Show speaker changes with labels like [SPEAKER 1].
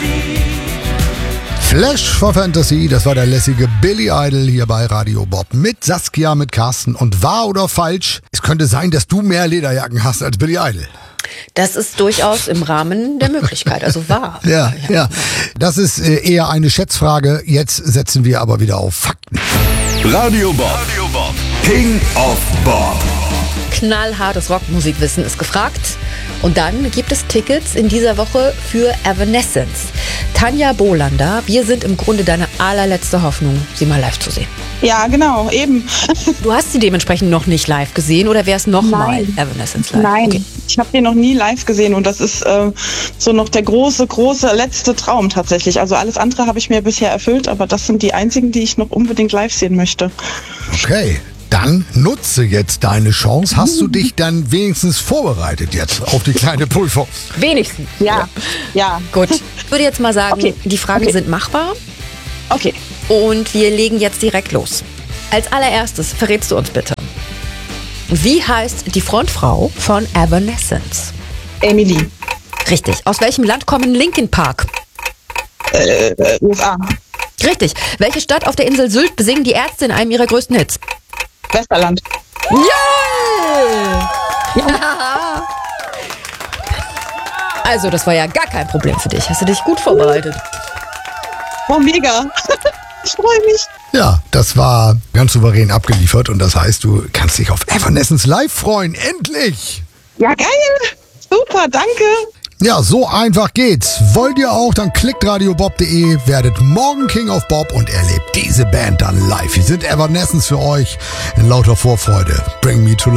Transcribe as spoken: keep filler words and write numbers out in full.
[SPEAKER 1] Flash for Fantasy, das war der lässige Billy Idol hier bei Radio Bob mit Saskia, mit Carsten. Und wahr oder falsch, es könnte sein, dass du mehr Lederjacken hast als Billy Idol.
[SPEAKER 2] Das ist durchaus im Rahmen der Möglichkeit, also wahr.
[SPEAKER 1] Ja, ja. Das ist äh, eher eine Schätzfrage. Jetzt setzen wir aber wieder auf Fakten.
[SPEAKER 3] Radio Bob, Radio Bob. King of Bob.
[SPEAKER 2] Knallhartes Rockmusikwissen ist gefragt. Und dann gibt es Tickets in dieser Woche für Evanescence. Tanja Bolander, wir sind im Grunde deine allerletzte Hoffnung, sie mal live zu sehen.
[SPEAKER 4] Ja, genau, eben.
[SPEAKER 2] Du hast sie dementsprechend noch nicht live gesehen oder wäre es nochmal Evanescence live?
[SPEAKER 4] Nein,
[SPEAKER 2] okay.
[SPEAKER 4] Ich habe die noch nie live gesehen und das ist äh, so noch der große, große letzte Traum tatsächlich. Also alles andere habe ich mir bisher erfüllt, aber das sind die einzigen, die ich noch unbedingt live sehen möchte.
[SPEAKER 1] Okay. Dann nutze jetzt deine Chance. Hast du dich dann wenigstens vorbereitet jetzt auf die kleine Prüfung?
[SPEAKER 2] Wenigstens.
[SPEAKER 4] Ja, ja.
[SPEAKER 2] Gut. Ich würde jetzt mal sagen, okay. die Fragen
[SPEAKER 4] okay.
[SPEAKER 2] sind machbar.
[SPEAKER 4] Okay.
[SPEAKER 2] Und wir legen jetzt direkt los. Als allererstes verrätst du uns bitte, wie heißt die Frontfrau von Evanescence?
[SPEAKER 4] Emily.
[SPEAKER 2] Richtig. Aus welchem Land kommen Linkin Park?
[SPEAKER 4] Äh, U S A.
[SPEAKER 2] Richtig. Welche Stadt auf der Insel Sylt besingen die Ärzte in einem ihrer größten Hits?
[SPEAKER 4] Westerland.
[SPEAKER 2] Ja! Ja! Also, das war ja gar kein Problem für dich. Hast du dich gut vorbereitet?
[SPEAKER 4] Oh, mega. Ich freue mich.
[SPEAKER 1] Ja, das war ganz souverän abgeliefert und das heißt, du kannst dich auf Evanescence live freuen. Endlich!
[SPEAKER 4] Ja, geil. Super, danke.
[SPEAKER 1] Ja, so einfach geht's. Wollt ihr auch, dann klickt radiobob punkt de, werdet morgen King of Bob und erlebt diese Band dann live. Wir sind Evanescence für euch in lauter Vorfreude. Bring me to life.